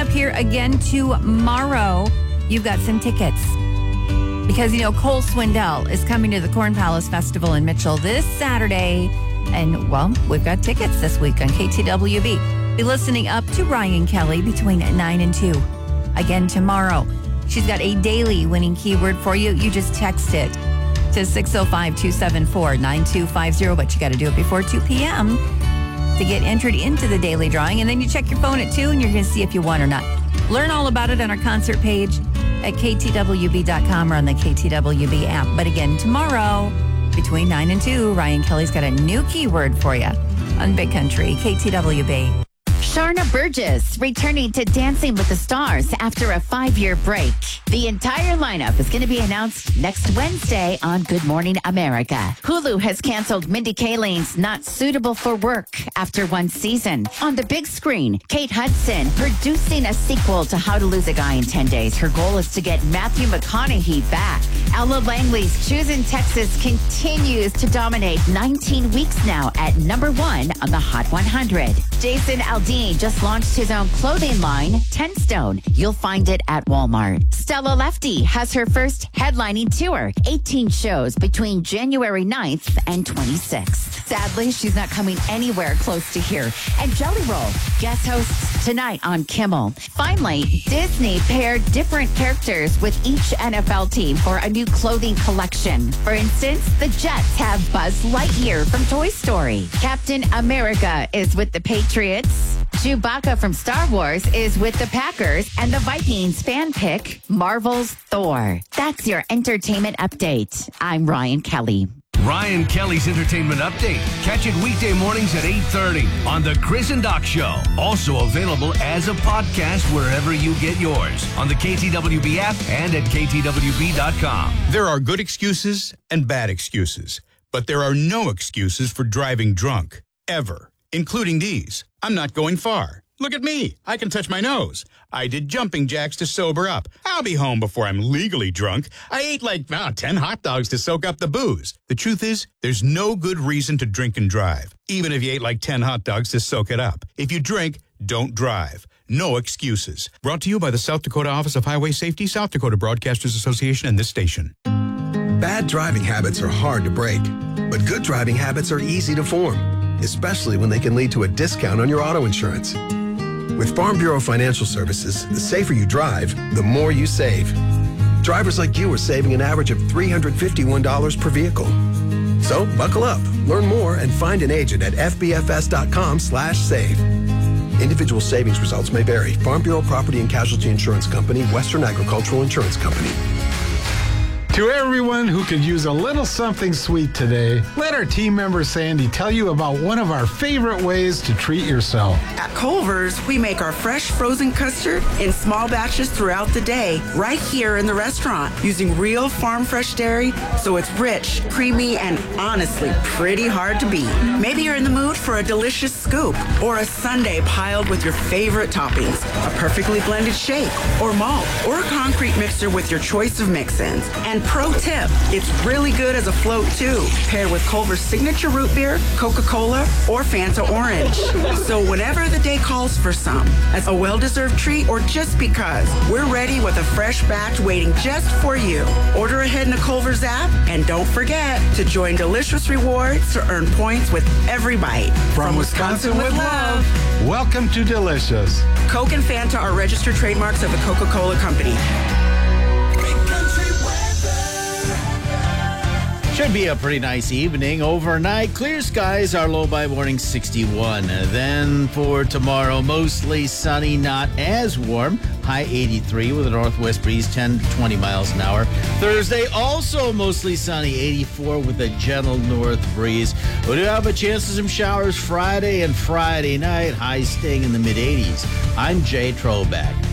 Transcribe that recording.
up here again tomorrow. You've got some tickets. Because, Cole Swindell is coming to the Corn Palace Festival in Mitchell this Saturday. And, well, we've got tickets this week on KTWB. Be listening up to Ryan Kelly between 9 and 2. Again tomorrow. She's got a daily winning keyword for you. You just text it to 605-274-9250. But you got to do it before 2 p.m. to get entered into the daily drawing. And then you check your phone at 2 and you're going to see if you won or not. Learn all about it on our concert page at ktwb.com or on the KTWB app. But again, tomorrow, between 9 and 2, Ryan Kelly's got a new keyword for you on Big Country, KTWB. Sharna Burgess returning to Dancing with the Stars after a 5-year break. The entire lineup is going to be announced next Wednesday on Good Morning America. Hulu has canceled Mindy Kaling's Not Suitable for Work after one season. On the big screen, Kate Hudson producing a sequel to How to Lose a Guy in 10 Days. Her goal is to get Matthew McConaughey back. Ella Langley's Choosing Texas continues to dominate 19 weeks now at number 1 on the Hot 100. Jason Aldean just launched his own clothing line, 10 Stone. You'll find it at Walmart. Stella Lefty has her first headlining tour, 18 shows between January 9th and 26th. Sadly, she's not coming anywhere close to here. And Jelly Roll, guest hosts tonight on Kimmel. Finally, Disney paired different characters with each NFL team for a new clothing collection. For instance, the Jets have Buzz Lightyear from Toy Story. Captain America is with the Patriots. Chewbacca from Star Wars is with the Packers, and the Vikings fan pick Marvel's Thor. That's your entertainment update. I'm Ryan Kelly. Ryan Kelly's Entertainment Update. Catch it weekday mornings at 8:30 on The Chris and Doc Show. Also available as a podcast wherever you get yours on the KTWB app and at KTWB.com. There are good excuses and bad excuses, but there are no excuses for driving drunk, ever, including these. I'm not going far. Look at me. I can touch my nose. I did jumping jacks to sober up. I'll be home before I'm legally drunk. I ate 10 hot dogs to soak up the booze. The truth is, there's no good reason to drink and drive, even if you ate 10 hot dogs to soak it up. If you drink, don't drive. No excuses. Brought to you by the South Dakota Office of Highway Safety, South Dakota Broadcasters Association, and this station. Bad driving habits are hard to break, but good driving habits are easy to form, especially when they can lead to a discount on your auto insurance. With Farm Bureau Financial Services, the safer you drive, the more you save. Drivers like you are saving an average of $351 per vehicle. So buckle up, learn more, and find an agent at fbfs.com/save. Individual savings results may vary. Farm Bureau Property and Casualty Insurance Company, Western Agricultural Insurance Company. To everyone who could use a little something sweet today, let our team member Sandy tell you about one of our favorite ways to treat yourself. At Culver's, we make our fresh frozen custard in small batches throughout the day, right here in the restaurant, using real farm fresh dairy, so it's rich, creamy, and honestly pretty hard to beat. Maybe you're in the mood for a delicious scoop or a sundae piled with your favorite toppings, a perfectly blended shake or malt or a concrete mixer with your choice of mix-ins. And pro tip, it's really good as a float too, paired with Culver's signature root beer, Coca-Cola, or Fanta Orange. So whenever the day calls for some, as a well-deserved treat or just because, we're ready with a fresh batch waiting just for you. Order ahead in the Culver's app, and don't forget to join Delicious Rewards to earn points with every bite. From Wisconsin with love, welcome to Delicious. Coke and Fanta are registered trademarks of the Coca-Cola Company. Should be a pretty nice evening. Overnight, clear skies, our low by morning 61. Then for tomorrow, mostly sunny, not as warm. High 83 with a northwest breeze, 10 to 20 miles an hour. Thursday, also mostly sunny, 84 with a gentle north breeze. We do have a chance of some showers Friday and Friday night, highs staying in the mid-80s. I'm Jay Troback.